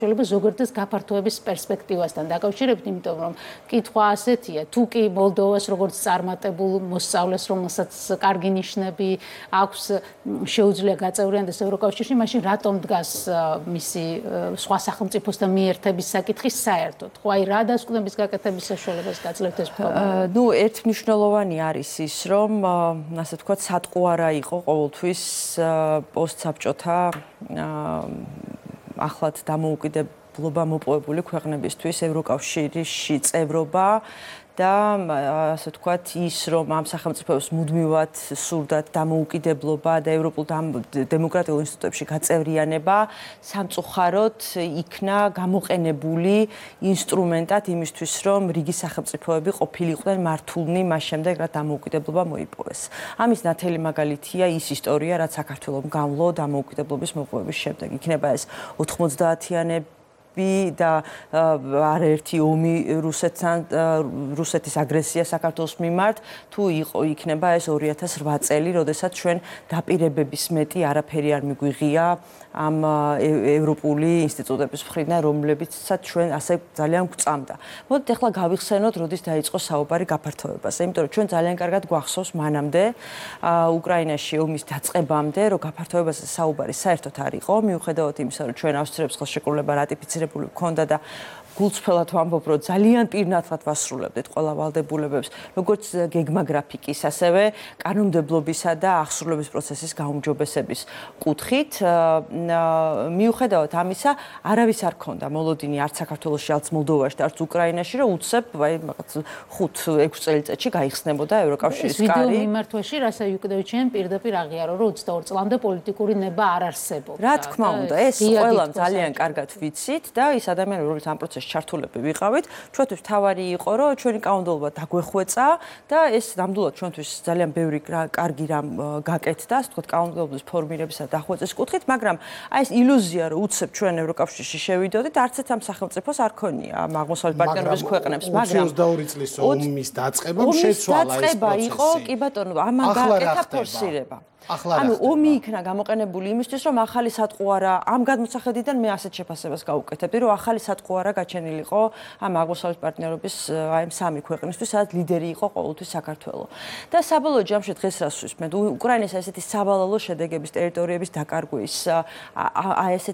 ზოგადად გაფართოების პერსპექტივასთან დაკავშირებით, იმიტომ რომ კითხვა ასეთია, თუ კი მოლდოვას როგორც წარმატებულ მოსწავლეს, რომელსაც კარგი ნიშნები აქვს, შეუძლია გაწევრიანდეს ევროკავშირში, მაშინ რატომ დგას მისი სხვა სახელმწიფოსთან მიერთების საკითხი საერთოდ? ხო, აი რა დასკვნების გაკეთების საშუალებას გაძლევთ ეს პრობლემა? ნუ ერთმნიშვნელოვანი არის ის, რომ ასე ვთქვათ, სატყუ არა იყო ყოველთვის პოსტსაბჭოთა ახლად დამოუკიდებლობა მოპოვებული ქვეყნებისთვის ევროკავშირში წევრობა და ასე ვთქვათ ის რომ ამ სახელმწიფოებს მუდმივად სურდათ დამოუკიდებლობა და ევროპულ დემოკრატიულ ინსტიტუტებში გაწევრიანება სამწუხაროდ იქნა გამოყენებული ინსტრუმენტად იმისთვის რომ რიგი სახელმწიფოები ყოფილიყვნენ მართულნი მას შემდეგ რაც დამოუკიდებლობა მოიპოვეს. ამის ნათელი მაგალითია ის ისტორია რაც საქართველომ გამლო დამოუკიდებლობის მოპოვების შემდეგ. იქნება ეს 90-იანები და არაერთი ომი რუსეთის აგრესია საქართველოს მიმართ თუ იქნება ეს 2008 წელი, როდესაც ჩვენ დაპირებების მეტი არაფერი არ მიგვიღია ამ ევროპული ინსტიტუტების მხრიდან, რომლებიცაც ჩვენ ასე ძალიან გვწამდა. მოდით ახლა გავიხსენოთ, როდის დაიწყო საუბარი გაფართოებაზე, იმიტომ რომ ჩვენ ძალიან კარგად გვახსოვს მანამდე უკრაინაში ომის დაწყებამდე, რომ გაფართოებაზე საუბარი საერთოდ არ იყო, მიუხედავად იმისა, რომ ჩვენ ავსტრიელებს ხელშეკრულება რატიფიცირებული ჰქონდა და გულწრფელად ვამბობ, რომ ძალიან პირნათლად ვასრულებდით ყველა ვალდებულებებს, როგორც გეგმა გრაფიკის, ასევე კანონმდებლობისა და აღსრულების პროცესის გაუმჯობესების კუთხით. მიუხედავად ამისა, არავის არ ჰქონდა მოლოდინი არც საქართველოში, არც მოლდოვაში და არც უკრაინაში, რომ უცებ, აი, მაგაც 5-6 წელიწადში გაიხსნებოდა ევროკავშირის კარი. ვიდეო მიმართვაში რასა იუკდევიჩენ პირდაპირ აღიარო, რომ 22 წლამდე პოლიტიკური ნება არ არსებობდა. რა თქმა უნდა, ეს ყველამ ძალიან კარგად ვიცით და ის ადამიანები, რომლებიც ამ პროცესში ჩართულები ვიყავით, ჩვენთვის თავარი იყო, რომ ჩვენი კანონმდებლობა დაგვეხვეწა და ეს ნამდვილად ჩვენთვის ძალიან ბევრი კარგი რამ გაკეთდა, ასე ვთქვათ, კანონმდებლობის ფორმირებისა და დახვეწის კუთხით, მაგრამ აი ეს ილუზია, რომ უცებ ჩვენ ევროკავშირში შევიდოდით, არც ერთ ამ სახელმწიფოს არ ქონია ამ აღმოსავლეთ პარტნიორობის ქვეყნებს, მაგრამ 22 წლის ომის დაწყებამ შეცვალა ეს პროცესი. იყო, კი ბატონო, ამან გააკეთა ფორსირება. ანუ ომი იქნა გამოყენებული იმისთვის, რომ ახალი სატყუ არა, ამ გადმოსახედიდან მე ასეთ შეფასებას გავუკეთებდი, რომ ახალი სატყუ არა გაჩენილიყო ამ აღმოსავლეთ პარტნიორობის აი ამ სამი ქვეყნისთვის, სადაც ლიდერი იყო ყოველთვის საქართველო. და საბოლოო ჯამში დღეს რას ვისმენთ, უკრაინის ესეთი სავალალო შედეგების, ტერიტორიების დაკარგვის, აი ესეთ